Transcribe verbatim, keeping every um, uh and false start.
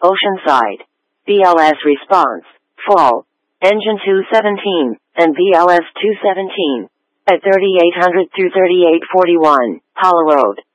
Oceanside. B L S response, fall. Engine two seventeen, and B L S two seventeen. At thirty-eight hundred through thirty-eight forty-one, Hollow Road.